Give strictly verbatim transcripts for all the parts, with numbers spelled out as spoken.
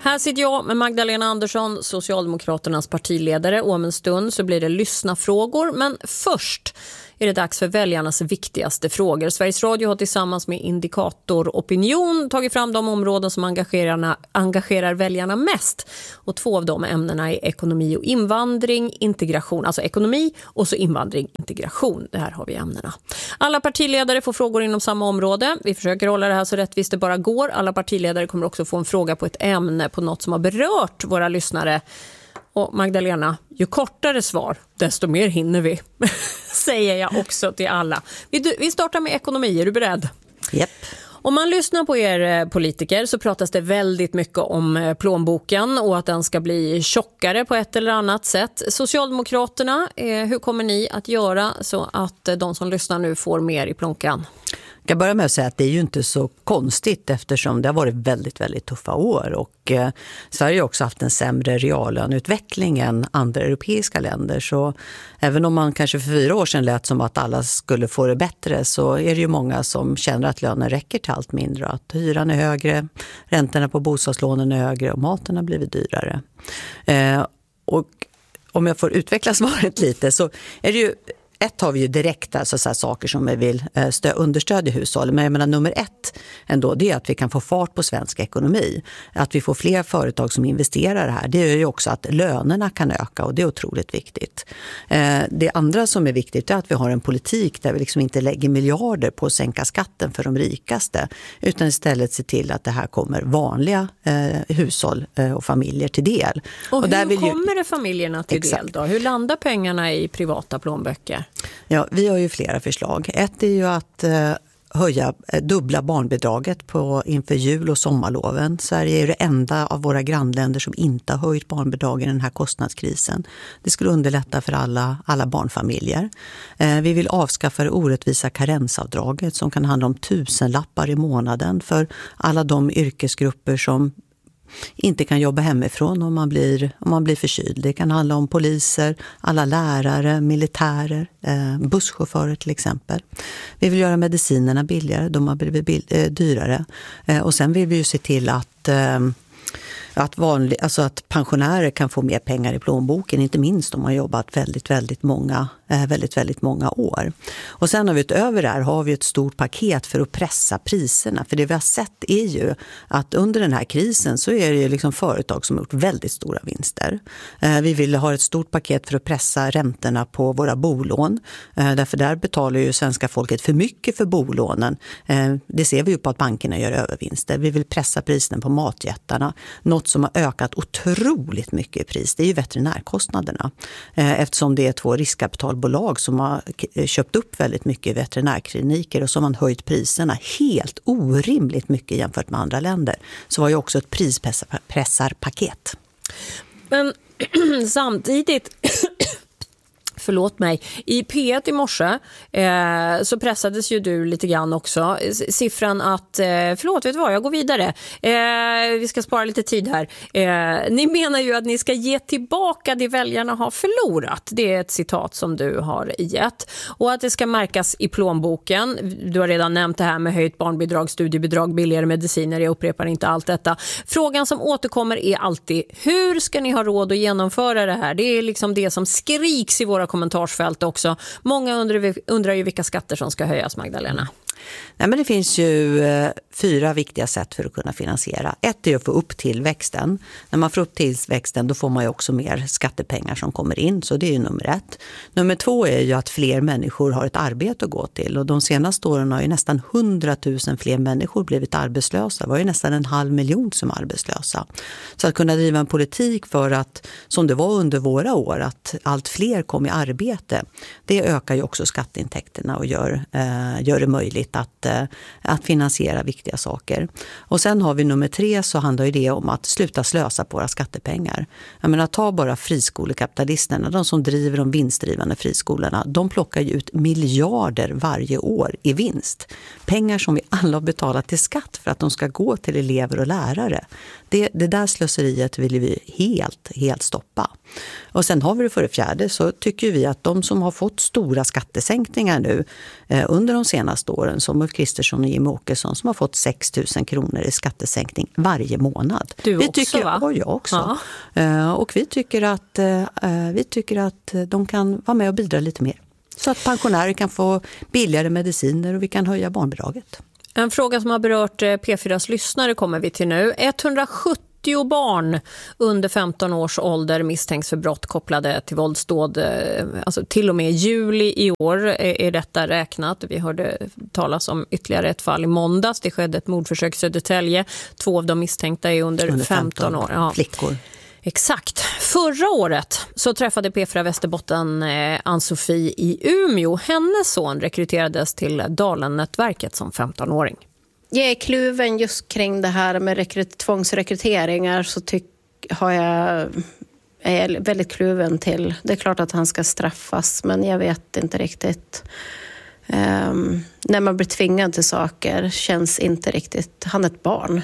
Här sitter jag med Magdalena Andersson, Socialdemokraternas partiledare, och om en stund så blir det lyssna frågor. Men först är det dags för väljarnas viktigaste frågor. Sveriges Radio har tillsammans med Indikator Opinion tagit fram de områden som engagerar, engagerar väljarna mest. Och två av de ämnena är ekonomi och invandring, integration, alltså ekonomi och så invandring, integration. Det här har vi ämnena. Alla partiledare får frågor inom samma område. Vi försöker hålla det här så rättvist det bara går. Alla partiledare kommer också få en fråga på ett ämne, på något som har berört våra lyssnare. Och Magdalena, ju kortare svar, desto mer hinner vi, säger jag också till alla. Vi, vi startar med ekonomi, är du beredd? Japp. Om man lyssnar på er politiker så pratas det väldigt mycket om plånboken och att den ska bli tjockare på ett eller annat sätt. Socialdemokraterna, hur kommer ni att göra så att de som lyssnar nu får mer i plånkan? Jag börjar med att säga att det är ju inte så konstigt eftersom det har varit väldigt, väldigt tuffa år och eh, Sverige har också haft en sämre reallöneutveckling än andra europeiska länder. Så även om man kanske för fyra år sedan lät som att alla skulle få det bättre så är det ju många som känner att lönen räcker till allt mindre. Att hyran är högre, räntorna på bostadslånen är högre och maten har blivit dyrare. Eh, och om jag får utveckla svaret lite så är det ju... Ett har vi ju direkt alltså så här saker som vi vill stö- understödja hushållen. Men jag menar, nummer ett ändå, det är att vi kan få fart på svensk ekonomi. Att vi får fler företag som investerar det här. Det gör ju också att lönerna kan öka och det är otroligt viktigt. Eh, det andra som är viktigt är att vi har en politik där vi liksom inte lägger miljarder på att sänka skatten för de rikaste. Utan istället se till att det här kommer vanliga eh, hushåll eh, och familjer till del. Och, och hur där vill ju... kommer det familjerna till Exakt. del då? Hur landar pengarna i privata plånböcker? Ja, vi har ju flera förslag. Ett är ju att eh, höja eh, dubbla barnbidraget på inför jul- och sommarloven. Sverige är det enda av våra grannländer som inte har höjt barnbidragen i den här kostnadskrisen. Det skulle underlätta för alla, alla barnfamiljer. Eh, vi vill avskaffa det orättvisa karensavdraget som kan handla om tusenlappar i månaden för alla de yrkesgrupper som inte kan jobba hemifrån om man blir, om man blir förkyld. Det kan handla om poliser, alla lärare, militärer, eh, busschaufförer till exempel. Vi vill göra medicinerna billigare, de har blivit bild, eh, dyrare. Eh, och sen vill vi ju se till att... Eh, Att, vanlig, alltså att pensionärer kan få mer pengar i plånboken, inte minst om man har jobbat väldigt, väldigt många, väldigt, väldigt många år. Och sen har vi utöver det här har vi ett stort paket för att pressa priserna. För det vi har sett är ju att under den här krisen så är det ju liksom företag som har gjort väldigt stora vinster. Vi vill ha ett stort paket för att pressa räntorna på våra bolån. Därför där betalar ju svenska folket för mycket för bolånen. Det ser vi ju på att bankerna gör övervinster. Vi vill pressa priserna på matjättarna. Något som har ökat otroligt mycket i pris, det är ju veterinärkostnaderna. Eftersom det är två riskkapitalbolag som har köpt upp väldigt mycket veterinärkliniker och som har höjt priserna helt orimligt mycket jämfört med andra länder. Så var ju också ett prispressarpaket. Men samtidigt... Förlåt mig. I P ett i morse eh, så pressades ju du lite grann också. Siffran att, eh, förlåt vet du vad, jag går vidare. Eh, vi ska spara lite tid här. Eh, ni menar ju att ni ska ge tillbaka det väljarna har förlorat. Det är ett citat som du har gett. Och att det ska märkas i plånboken. Du har redan nämnt det här med höjt barnbidrag, studiebidrag, billigare mediciner. Jag upprepar inte allt detta. Frågan som återkommer är alltid, hur ska ni ha råd att genomföra det här? Det är liksom det som skriks i våra kommentarsfält också. Många undrar, undrar ju vilka skatter som ska höjas, Magdalena. Nej, men det finns ju eh, fyra viktiga sätt för att kunna finansiera. Ett är att få upp tillväxten. När man får upp tillväxten då får man ju också mer skattepengar som kommer in, så det är ju nummer ett. Nummer två är ju att fler människor har ett arbete att gå till, och de senaste åren har ju nästan hundratusen fler människor blivit arbetslösa. Det var ju nästan en halv miljon som är arbetslösa. Så att kunna driva en politik för att, som det var under våra år, att allt fler kom i arbete, det ökar ju också skatteintäkterna och gör, eh, gör det möjligt att, eh, att finansiera viktiga saker. Och sen har vi nummer tre, så handlar ju det om att sluta slösa på våra skattepengar. Jag menar, ta bara friskolekapitalisterna, de som driver de vinstdrivande friskolorna, de plockar ju ut miljarder varje år i vinst. Pengar som vi alla har betalat till skatt för att de ska gå till elever och lärare. Det, det där slöseriet vill vi helt, helt stoppa. Och sen har vi det för det fjärde, så tycker vi att de som har fått stora skattesänkningar nu eh, under de senaste åren, som Ulf Kristersson och Jim Åkesson som har fått sex tusen kronor i skattesänkning varje månad. Du vi också tycker, va? Och jag också. Ja. Uh, och vi tycker, att, uh, vi tycker att de kan vara med och bidra lite mer. Så att pensionärer kan få billigare mediciner och vi kan höja barnbidraget. En fråga som har berört P fyras lyssnare kommer vi till nu. etthundrasjuttio barn under femton års ålder misstänks för brott kopplade till våldsdåd. Alltså till och med juli i år är detta räknat. Vi hörde talas om ytterligare ett fall i måndags. Det skedde ett mordförsök i Södertälje. Två av de misstänkta är under, under femton år. Ja. Flickor. Exakt. Förra året så träffade P fyra Västerbotten eh, Ann-Sofie i Umeå. Hennes son rekryterades till Dalen-nätverket som femton-åring. Jag är kluven just kring det här med rekryt- tvångsrekryteringar så tyck, har jag, är jag väldigt kluven till. Det är klart att han ska straffas men jag vet inte riktigt. Um, när man blir tvingad till saker känns inte riktigt, han är ett barn.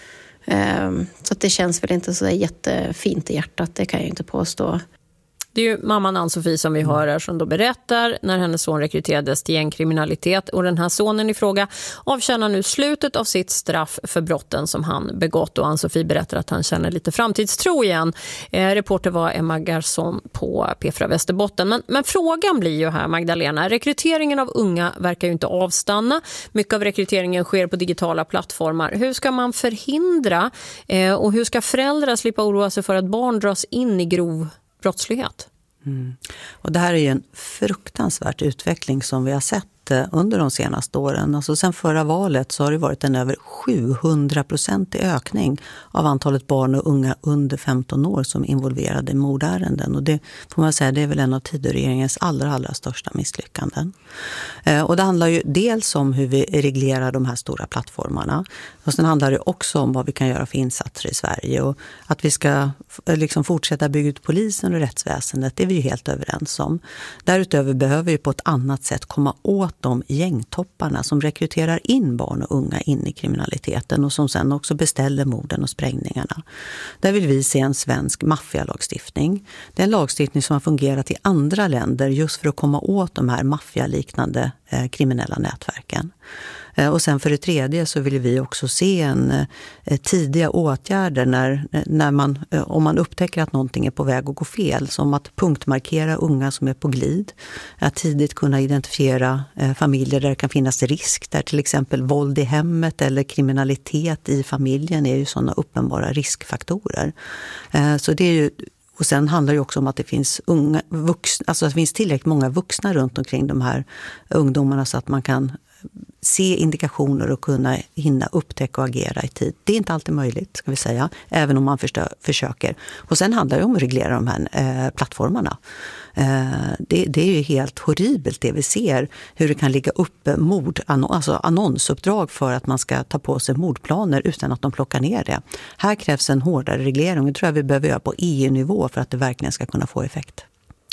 Um, så att det känns väl inte så jättefint i hjärtat, det kan jag inte påstå. Det är ju mamman Ann-Sofie som vi hör här som då berättar när hennes son rekryterades till gängkriminalitet. Och den här sonen i fråga avtjänar nu slutet av sitt straff för brotten som han begått. Och Ann-Sofie berättar att han känner lite framtidstro igen. Eh, reporter var Emma Garson på P fyra Västerbotten. Men, men frågan blir ju här, Magdalena. Rekryteringen av unga verkar ju inte avstanna. Mycket av rekryteringen sker på digitala plattformar. Hur ska man förhindra eh, och hur ska föräldrar slippa oroa sig för att barn dras in i grov brottslighet? Mm. Och det här är ju en fruktansvärd utveckling som vi har sett under de senaste åren. Alltså sen förra valet så har det varit en över sjuhundra procent i ökning av antalet barn och unga under femton år som är involverade i mordärenden. Och det får man säga, det är väl en av Tidöregeringens allra, allra största misslyckanden. Eh, och det handlar ju dels om hur vi reglerar de här stora plattformarna. Och sen handlar det också om vad vi kan göra för insatser i Sverige. Och att vi ska liksom fortsätta bygga ut polisen och rättsväsendet, det är vi ju helt överens om. Därutöver behöver vi på ett annat sätt komma åt de gängtopparna som rekryterar in barn och unga in i kriminaliteten och som sen också beställer morden och sprängningarna. Där vill vi se en svensk maffialagstiftning. Det är en lagstiftning som har fungerat i andra länder just för att komma åt de här maffialiknande eh, kriminella nätverken. Eh, och sen för det tredje så vill vi också se en eh, tidiga åtgärder när, när man, eh, om man upptäcker att någonting är på väg att gå fel, som att punktmarkera unga som är på glid, att tidigt kunna identifiera eh, familjer där det kan finnas risk, där till exempel våld i hemmet eller kriminalitet i familjen är ju sådana uppenbara riskfaktorer. Eh, så det är ju Och sen handlar det också om att det finns unga vuxna, alltså att det finns tillräckligt många vuxna runt omkring de här ungdomarna så att man kan se indikationer och kunna hinna upptäcka och agera i tid. Det är inte alltid möjligt, ska vi säga, även om man förstö- försöker. Och sen handlar det om att reglera de här eh, plattformarna. Eh, det, det är ju helt horribelt det vi ser, hur det kan ligga uppe mord, alltså annonsuppdrag för att man ska ta på sig mordplaner utan att de plockar ner det. Här krävs en hårdare reglering. Det tror jag vi behöver göra på E U-nivå för att det verkligen ska kunna få effekt.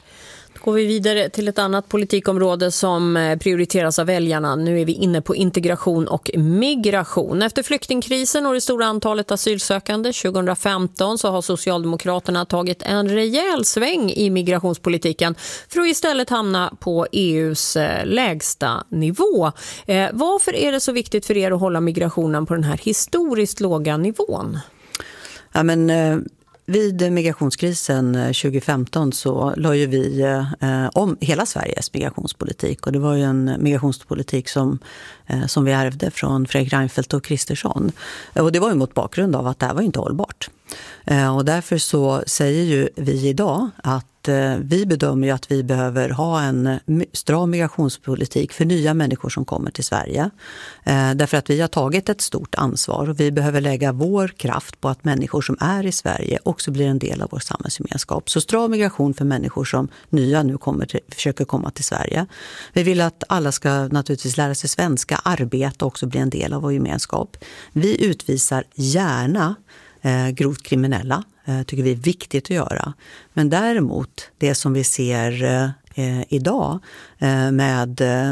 Går vi vidare till ett annat politikområde som prioriteras av väljarna. Nu är vi inne på integration och migration. Efter flyktingkrisen och det stora antalet asylsökande tjugohundrafemton så har Socialdemokraterna tagit en rejäl sväng i migrationspolitiken för att istället hamna på E U:s lägsta nivå. Eh, varför är det så viktigt för er att hålla migrationen på den här historiskt låga nivån? Ja, men... Eh... Vid migrationskrisen tjugohundrafemton så la ju vi eh, om hela Sveriges migrationspolitik, och det var ju en migrationspolitik som, eh, som vi ärvde från Fredrik Reinfeldt och Kristersson. Och det var ju mot bakgrund av att det här var inte hållbart. Eh, och därför så säger ju vi idag att eh, vi bedömer ju att vi behöver ha en stram migrationspolitik för nya människor som kommer till Sverige. Eh, därför att vi har tagit ett stort ansvar och vi behöver lägga vår kraft på att människor som är i Sverige också blir en del av vår samhällsgemenskap. Så stram migration för människor som nya nu kommer till, försöker komma till Sverige. Vi vill att alla ska naturligtvis lära sig svenska, arbeta och också bli en del av vår gemenskap. Vi utvisar gärna Eh, grovt kriminella, eh, tycker vi är viktigt att göra. Men däremot det som vi ser eh, idag eh, med eh,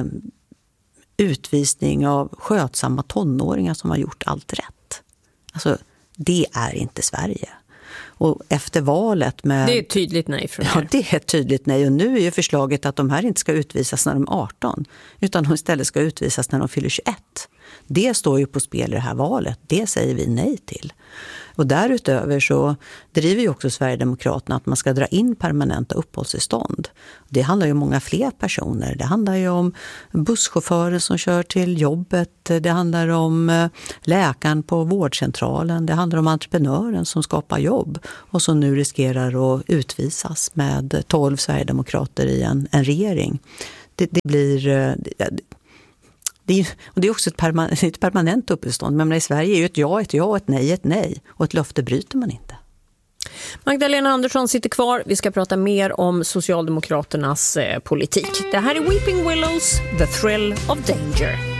utvisning av skötsamma tonåringar som har gjort allt rätt. Alltså, det är inte Sverige. Och efter valet med... Det är ett tydligt nej från er. Ja, det är ett tydligt nej. Och nu är ju förslaget att de här inte ska utvisas när de är arton, utan de istället ska utvisas när de fyller tjugoett. Det står ju på spel i det här valet. Det säger vi nej till. Och därutöver så driver ju också Sverigedemokraterna att man ska dra in permanenta uppehållstillstånd. Det handlar ju om många fler personer. Det handlar ju om busschaufförer som kör till jobbet. Det handlar om läkaren på vårdcentralen. Det handlar om entreprenören som skapar jobb och som nu riskerar att utvisas med tolv Sverigedemokrater i en, en regering. Det, det blir... Det, Det är, och det är också ett, perma, ett permanent uppehållstillstånd. Men i Sverige är ju ett ja, ett ja, ett nej, ett nej. Och ett löfte bryter man inte. Magdalena Andersson sitter kvar. Vi ska prata mer om Socialdemokraternas eh, politik. Det här är Weeping Willows, The Thrill of Danger.